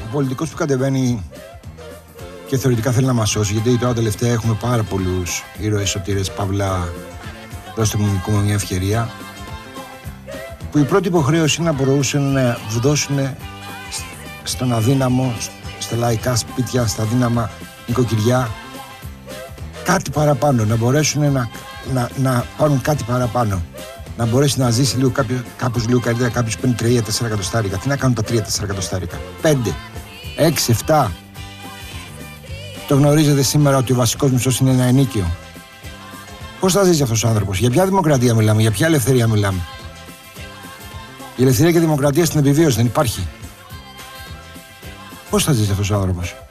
πολιτικός που κατεβαίνει και θεωρητικά θέλει να μας σώσει, γιατί τώρα τελευταία έχουμε πάρα πολλούς ήρωες, σωτήρες, παύλα, δώστε μου μια ευκαιρία, που η πρώτη υποχρέωση είναι να μπορούσαν να δώσουν στον αδύναμο, στα λαϊκά σπίτια, στα αδύναμα νοικοκυριά, κάτι παραπάνω, να μπορέσουν να πάρουν κάτι παραπάνω. Να μπορέσει να ζήσει λίγο κάπως λίγο καλύτερα κάποιος που παίρνει 3-4 εκατοστάρικα. Τι να κάνουν τα 3-4 εκατοστάρικα? 5, 6, 7. Το γνωρίζετε σήμερα ότι ο βασικός μισθός είναι ένα ενίκιο. Πώς θα ζήσει αυτός ο άνθρωπος? Για ποια δημοκρατία μιλάμε? Για ποια ελευθερία μιλάμε? Η ελευθερία και η δημοκρατία στην επιβίωση δεν υπάρχει. Πώς θα ζήσει αυτός ο άνθρωπος?